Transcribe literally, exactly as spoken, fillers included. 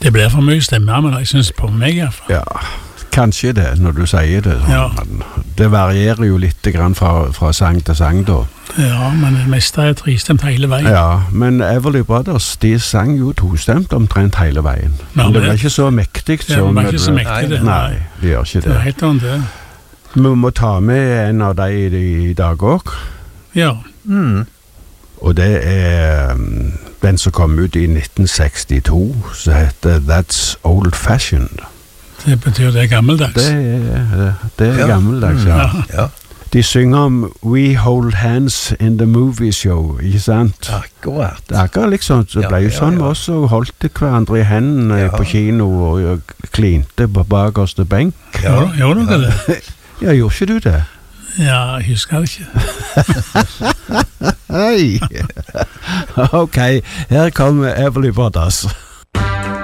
Det blir for mye stemmer, men jeg synes på meg i hvert fall. Ja, kanskje det, når du sier det. Ja. Men det varierer jo litt grann fra, fra sang til sang, da. Ja, men det meste er tristemt hele veien. Ja, men Everly Brothers, de sang jo tostemt omtrent hele veien. Men det var ikke så mektig som... Det var ikke så mektig, det. Nei, det gjør ikke det. Det er helt annet det. Vi må ta med en av de i, i dag også. Ja. Mm. Og det er um, den som kom ut i nitten sekstito, som heter That's Old Fashioned. Det betyr det er gammeldags. Det er, det er Ja. gammeldags, Mm. ja. Ja. Ja. De synger om We Hold Hands in the Movie Show, ikke sant? Akkurat. Det er akkurat liksom, så Ja, ble jo ja, sånn ja. vi også holdt hverandre i hendene Ja. på kino og, og klinte på bakerste benk. Ja, gjør dere det? Ja, gjorde ikke du det? Ja, jeg husker det ikke. Hei! Ok, her kommer Everly Brothers.